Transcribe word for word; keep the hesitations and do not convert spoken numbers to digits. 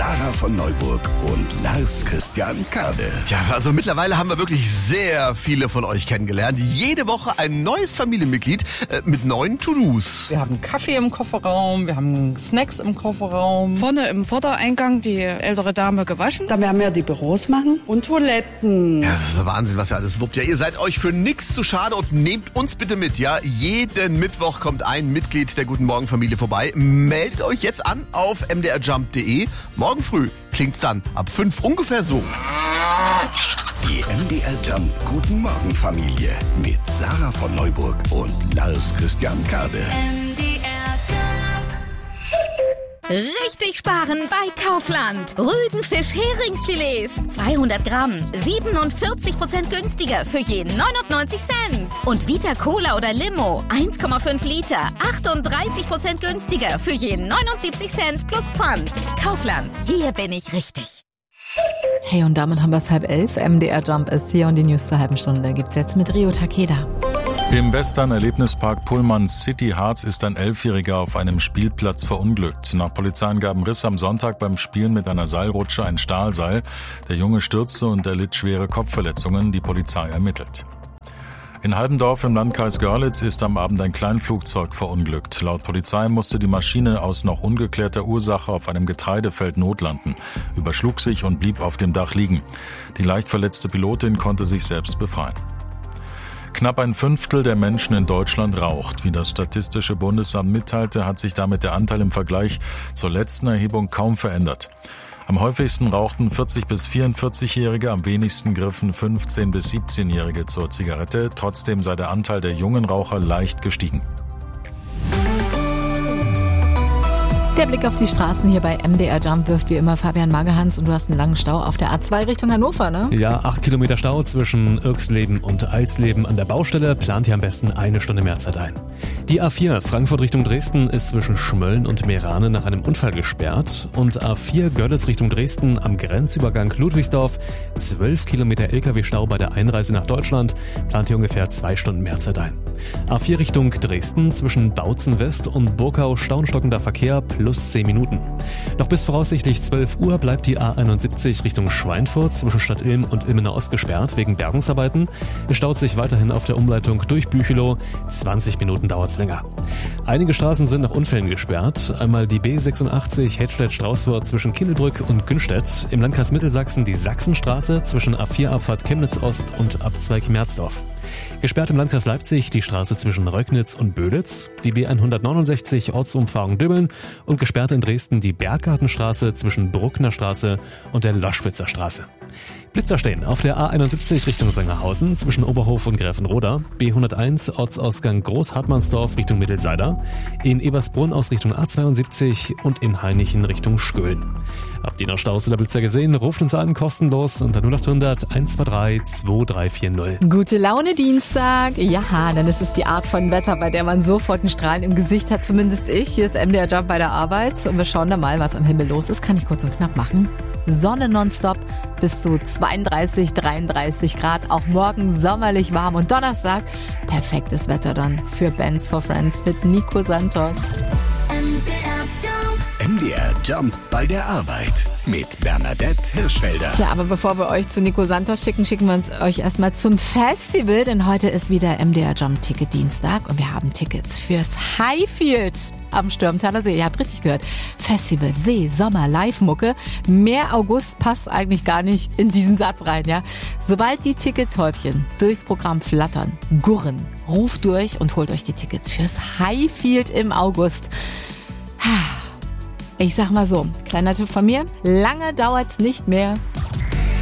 Sarah von Neuburg und Lars Christian Kade. Ja, also mittlerweile haben wir wirklich sehr viele von euch kennengelernt. Jede Woche ein neues Familienmitglied äh, mit neuen To-Dos. Wir haben Kaffee im Kofferraum, wir haben Snacks im Kofferraum. Vorne im Vordereingang die ältere Dame gewaschen. Da werden wir die Büros machen und Toiletten. Ja, das ist Wahnsinn, was ihr alles wuppt. Ja, ihr seid euch für nichts zu schade und nehmt uns bitte mit, ja. Jeden Mittwoch kommt ein Mitglied der Guten Morgen Familie vorbei. Meldet euch jetzt an auf m d r jump punkt d e. Morgen früh klingt's dann ab fünf ungefähr so. Die M D R Jump Guten Morgen Familie mit Sarah von Neuburg und Lars Christian Kade. M D R Jump. Richtig sparen bei Kaufland. Rügenfisch Heringsfilets. zweihundert Gramm. siebenundvierzig Prozent günstiger für jeden neunundneunzig Cent. Und Vita Cola oder Limo. eins Komma fünf Liter. achtunddreißig Prozent günstiger für jeden neunundsiebzig Cent plus Pfand. Kaufland. Hier bin ich richtig. Hey, und damit haben wir es halb elf. M D R Jump ist hier und die News zur halben Stunde gibt's jetzt mit Rio Takeda. Im Western-Erlebnispark Pullman City Harz ist ein Elfjähriger auf einem Spielplatz verunglückt. Nach Polizeiangaben riss am Sonntag beim Spielen mit einer Seilrutsche ein Stahlseil. Der Junge stürzte und erlitt schwere Kopfverletzungen. Die Polizei ermittelt. In Halbendorf im Landkreis Görlitz ist am Abend ein Kleinflugzeug verunglückt. Laut Polizei musste die Maschine aus noch ungeklärter Ursache auf einem Getreidefeld notlanden, überschlug sich und blieb auf dem Dach liegen. Die leicht verletzte Pilotin konnte sich selbst befreien. Knapp ein Fünftel der Menschen in Deutschland raucht. Wie das Statistische Bundesamt mitteilte, hat sich damit der Anteil im Vergleich zur letzten Erhebung kaum verändert. Am häufigsten rauchten vierzig- bis vierundvierzigjährige, am wenigsten griffen fünfzehn- bis siebzehnjährige zur Zigarette. Trotzdem sei der Anteil der jungen Raucher leicht gestiegen. Der Blick auf die Straßen hier bei M D R Jump wirft wie immer Fabian Magehans und du hast einen langen Stau auf der A zwei Richtung Hannover, ne? Ja, acht Kilometer Stau zwischen Irksleben und Alsleben an der Baustelle. Plant hier am besten eine Stunde mehr Zeit ein. Die A vier Frankfurt Richtung Dresden ist zwischen Schmölln und Meerane nach einem Unfall gesperrt. Und A vier Görlitz Richtung Dresden am Grenzübergang Ludwigsdorf. zwölf Kilometer L K W-Stau bei der Einreise nach Deutschland. Plant hier ungefähr zwei Stunden mehr Zeit ein. A vier Richtung Dresden zwischen Bautzen West und Burkau stauenstockender Verkehr plus zehn Minuten. Noch bis voraussichtlich zwölf Uhr bleibt die A einundsiebzig Richtung Schweinfurt zwischen Stadt Ilm und Ilmenau Ost gesperrt wegen Bergungsarbeiten. Es staut sich weiterhin auf der Umleitung durch Büchelow. zwanzig Minuten dauert es länger. Einige Straßen sind nach Unfällen gesperrt. Einmal die B sechsundachtzig Hedstedt-Straußwort zwischen Kindelbrück und Günstedt. Im Landkreis Mittelsachsen die Sachsenstraße zwischen A vier Abfahrt Chemnitz Ost und Abzweig Merzdorf. Gesperrt im Landkreis Leipzig die Straße zwischen Röcknitz und Böditz, die B hundertneunundsechzig Ortsumfahrung Döbeln und gesperrt in Dresden die Berggartenstraße zwischen Bruckner Straße und der Loschwitzer Straße. Blitzer stehen auf der A einundsiebzig Richtung Sangerhausen zwischen Oberhof und Gräfenroda, B hunderteins Ortsausgang Großhartmannsdorf Richtung Mittelseider, in Ebersbrunn aus Richtung A zweiundsiebzig und in Hainichen Richtung Skölln. Habt ihr noch Staus oder Blitzer gesehen? Ruft uns an, kostenlos unter null acht hundert eins zwei drei zwei drei vier null. Gute Laune Dienstag. Ja, denn es ist die Art von Wetter, bei der man sofort ein Strahlen im Gesicht hat, zumindest ich. Hier ist M D R Jump bei der Arbeit und wir schauen da mal, was am Himmel los ist. Kann ich kurz und knapp machen. Sonne nonstop bis zu zweiunddreißig, dreiunddreißig Grad. Auch morgen sommerlich warm und Donnerstag perfektes Wetter dann für Bands for Friends mit Nico Santos. M D R Jump bei der Arbeit mit Bernadette Hirschfelder. Tja, aber bevor wir euch zu Nico Santos schicken, schicken wir uns euch erstmal zum Festival, denn heute ist wieder M D R Jump Ticket Dienstag und wir haben Tickets fürs Highfield am Stürmtaler See. Ihr habt richtig gehört. Festival, See, Sommer, Live-Mucke. Mehr August passt eigentlich gar nicht in diesen Satz rein, ja. Sobald die Tickettäubchen durchs Programm flattern, gurren, ruft durch und holt euch die Tickets fürs Highfield im August. Ich sag mal so, kleiner Tipp von mir, lange dauert's nicht mehr,